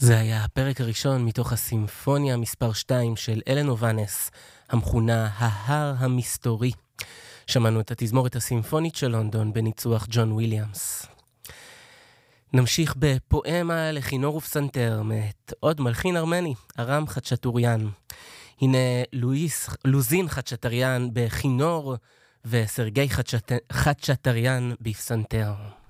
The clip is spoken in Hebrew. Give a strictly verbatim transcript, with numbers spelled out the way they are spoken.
זה היה הפרק הראשון מתוך הסימפוניה מספר שתיים של אלן אובנס, המכונה ההר המסתורי. שמענו את התזמורת הסימפונית של לונדון בניצוח ג'ון וויליאמס. נמשיך בפואמה לכינור ופסנתר מאת עוד מלחין ארמני, ארם חצ'טוריאן. הנה לואיס, לוזין חצ'טריאן בכינור וסרגי חצ'ט, חצ'טריאן בפסנתר.